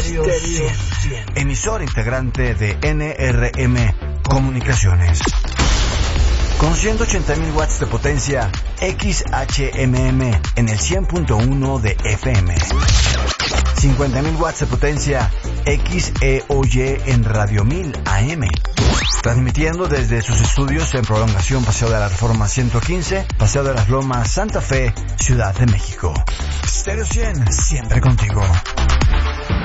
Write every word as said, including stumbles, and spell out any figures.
Stereo cien. Emisor integrante de N R M Comunicaciones. Con ciento ochenta mil watts de potencia, X H M M en el cien punto uno de F M. cincuenta mil watts de potencia, X E O Y en Radio mil A M. Transmitiendo desde sus estudios en Prolongación Paseo de la Reforma ciento quince, Paseo de las Lomas, Santa Fe, Ciudad de México. Stereo cien, siempre contigo.